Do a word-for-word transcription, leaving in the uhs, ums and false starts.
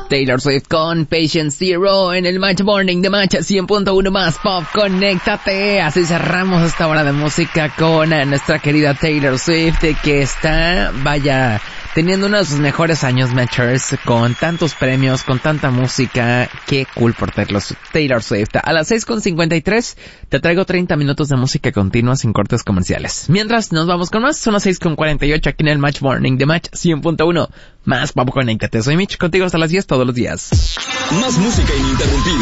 Taylor Swift con Patient Zero en el Match Morning de Match cien punto uno más Pop. Conéctate. Así cerramos esta hora de música con nuestra querida Taylor Swift, que está, vaya, teniendo uno de sus mejores años, Matchers, con tantos premios, con tanta música. Qué cool por Taylor Swift. A las seis con cincuenta y tres te traigo treinta minutos de música continua sin cortes comerciales. Mientras nos vamos con más, son las seis con cuarenta y ocho aquí en el Match Morning de Match cien punto uno más Pop. Conéctate. Soy Mitch, contigo hasta las diez todos los días. Más música ininterrumpida.